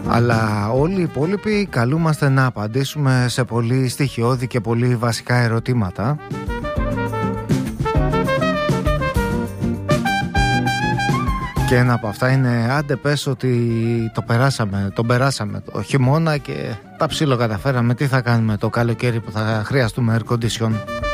Αλλά όλοι οι υπόλοιποι καλούμαστε να απαντήσουμε σε πολύ στοιχειώδη και πολύ βασικά ερωτήματα. Και ένα από αυτά είναι, άντε πες ότι τον περάσαμε το χειμώνα και τα ψιλοκαταφέραμε. Τι θα κάνουμε το καλοκαίρι που θα χρειαστούμε air condition?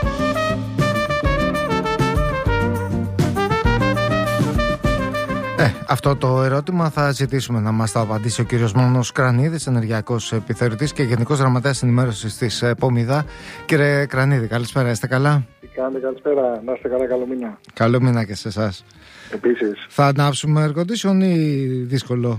Αυτό το ερώτημα θα ζητήσουμε να μας το απαντήσει ο κύριος Μόνος Κρανίδης, ενεργειακός επιθεωρητής και γενικός γραμματέας ενημέρωσης της Πομιδά. Κύριε Κρανίδη, καλησπέρα, είστε καλά? Τι κάνετε, καλησπέρα, να είστε καλά, καλό μήνα. Καλό μήνα και σε εσάς. Επίσης. Θα ανάψουμε air condition ή δύσκολο?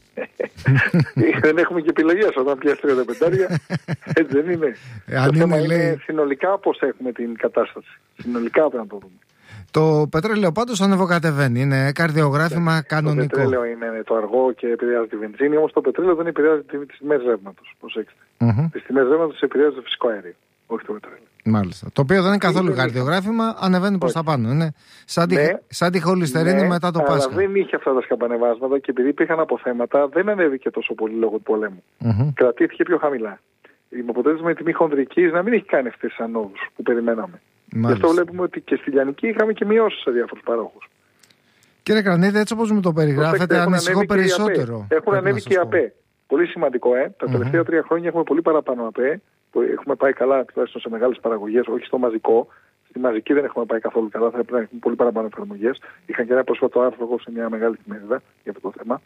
Δεν έχουμε και επιλογές όταν πιάσει 35, έτσι δεν είναι? Αν το θέμα είναι συνολικά πώς έχουμε την κατάσταση. Συνολικά πρέπει να το δούμε. Το πετρέλαιο πάντως ανεβοκατεβαίνει, είναι καρδιογράφημα κανονικό. Το πετρέλαιο είναι το αργό και επηρεάζει τη βενζίνη, όμως το πετρέλαιο δεν επηρεάζει τις τιμές ρεύματος. Προσέξτε. Τις τιμές ρεύματος επηρεάζει το φυσικό αέριο, όχι το πετρέλαιο. Μάλιστα. Το οποίο δεν είναι καθόλου καρδιογράφημα, ανεβαίνει προς τα πάνω. Είναι σαν τη χολυστερίνη μετά το Πάσχα. Αλλά δεν είχε αυτά τα σκαμπανεβάσματα και επειδή υπήρχαν αποθέματα, δεν ανέβηκε τόσο πολύ λόγω του πολέμου. Κρατήθηκε πιο χαμηλά. Με αποτέλεσμα η τιμή χονδρικής να μην έχει κάνει αυτές τις ανόδους που περιμέναμε. Γι' αυτό βλέπουμε ότι και στη Λιανική είχαμε και μειώσεις σε διάφορους παρόχους. Κύριε Κρανίδη, έτσι όπως μου το περιγράφετε, ανησυχώ περισσότερο. Έχουν ανέβει και οι ΑΠΕ. Πολύ σημαντικό, Τα τελευταία 3 χρόνια έχουμε πολύ παραπάνω ΑΠΕ. Έχουμε πάει καλά, τουλάχιστον σε μεγάλες παραγωγές, όχι στο μαζικό. Στη μαζική δεν έχουμε πάει καθόλου καλά, θα πρέπει να έχουμε πολύ παραπάνω εφαρμογές. Είχαν και ένα πρόσφατο άρθρο σε μια μεγάλη εφημερίδα για αυτό το θέμα.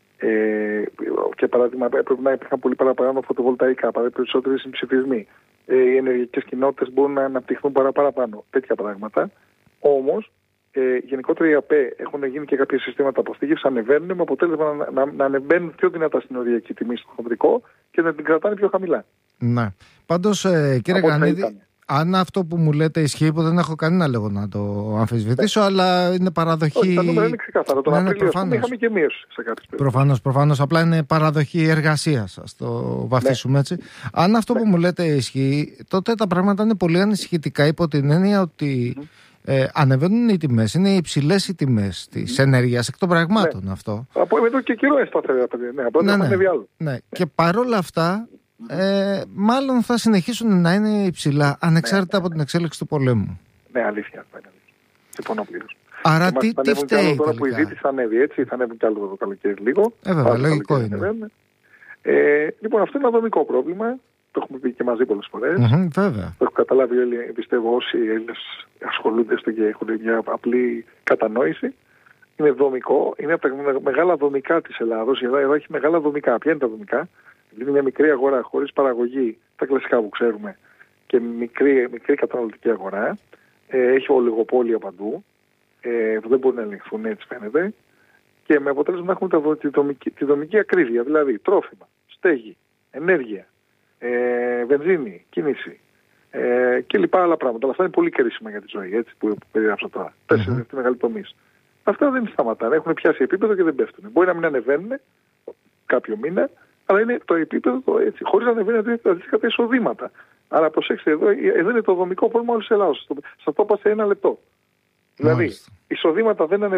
Και παράδειγμα, πρέπει να υπήρχαν πολύ παραπάνω φωτοβολταϊκά, περισσότεροι συμψηφισμοί. Οι ενεργειακές κοινότητες μπορούν να αναπτυχθούν παραπάνω. Τέτοια πράγματα. Όμως, γενικότερα οι ΑΠΕ έχουν γίνει και κάποια συστήματα αποθήκευσης, ανεβαίνουν με αποτέλεσμα να ανεβαίνουν πιο δυνατά στην οριακή τιμή στο χονδρικό και να την κρατάνε πιο χαμηλά. Ναι. Πάντως, κύριε Κρανίδη, αν αυτό που μου λέτε ισχύει, που δεν έχω κανένα λόγο να το αμφισβητήσω, αλλά είναι παραδοχή. Όχι, τα νούμερα είναι ξεκάθαρα. Τον Απρίλιο είχαμε και μείωση σε κάποιες περιπτώσεις. Προφανώς. Απλά είναι παραδοχή εργασίας, ας το βαφτίσουμε έτσι. Αν αυτό που μου λέτε ισχύει, τότε τα πράγματα είναι πολύ ανησυχητικά υπό την έννοια ότι ανεβαίνουν οι τιμές. Είναι υψηλές οι τιμές της ενέργειας εκ των πραγμάτων αυτό. Από εδώ και καιρό έσταθερά. Ναι. Και παρόλα αυτά. Μάλλον θα συνεχίσουν να είναι υψηλά ανεξάρτητα από την εξέλιξη του πολέμου. Ναι, αλήθεια. Συμφωνώ πλήρως. Άρα τι φταίει τώρα που η ζήτηση θα ανέβει, έτσι, θα ανέβει κι άλλο το καλοκαίρι λίγο. Βέβαια, λογικό είναι. Λοιπόν, αυτό είναι ένα δομικό πρόβλημα. Το έχουμε πει και μαζί πολλές φορές. Βέβαια. Το έχω καταλάβει όλοι, πιστεύω, όσοι Έλληνες ασχολούνται και έχουν μια απλή κατανόηση. Είναι δομικό. Είναι από τα μεγάλα δομικά της Ελλάδος. Εδώ έχει μεγάλα δομικά. Ποια είναι τα δομικά? Είναι μια μικρή αγορά χωρίς παραγωγή, τα κλασικά που ξέρουμε, και μικρή καταναλωτική αγορά. Έχει ολιγοπόλια παντού, που δεν μπορούν να ελεγχθούν, έτσι φαίνεται. Και με αποτέλεσμα να έχουμε τη δομική ακρίβεια, δηλαδή τρόφιμα, στέγη, ενέργεια, βενζίνη, κίνηση και λοιπά άλλα πράγματα. Αλλά αυτά είναι πολύ κρίσιμα για τη ζωή, έτσι, που περιγράψα τώρα. 4 μεγάλοι τομείς. Αυτά δεν σταματάνε, έχουν πιάσει επίπεδο και δεν πέφτουν. Μπορεί να μην ανεβαίνουν κάποιο μήνα, αλλά είναι το επίπεδο έτσι, χωρίς να ανεβαίνει αντίστοιχα εισοδήματα. Άρα προσέξτε, εδώ είναι το δομικό πρόβλημα όλης της Ελλάδος. Σας το είπα σε 1 λεπτό. Δηλαδή, εισοδήματα δεν ανεβαίνουν.